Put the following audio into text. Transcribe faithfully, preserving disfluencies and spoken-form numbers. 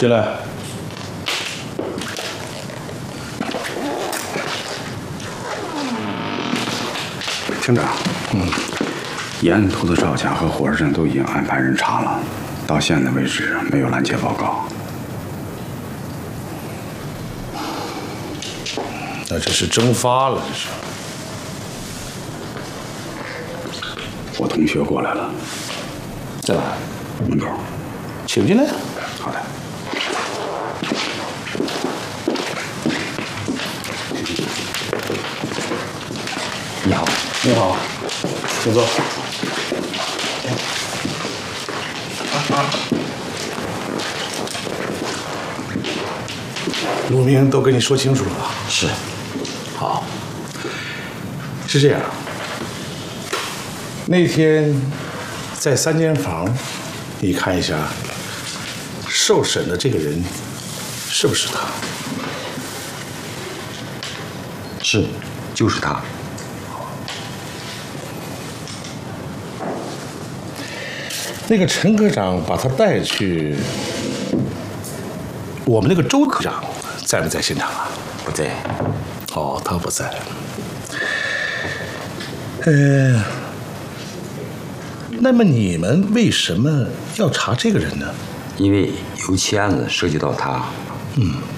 进来。 厅长，嗯，沿兔子赵家和火车站都已经安排人查了，到现在为止没有拦截报告。 那这是蒸发了，这是。 我同学过来了， 在哪？ 门口。 请进来。 好的。 你好， 你好，请坐。陆明都跟你说清楚了吧？ 是。 好。是这样。那天在三间房，你看一下，受审的这个人是不是他？ 是，就是他。 那个陈科长把他带去，我们那个周科长在不在现场啊？ 不在。 哦，他不在。呃，那么你们为什么要查这个人呢？ 因为油漆案子涉及到他。 嗯，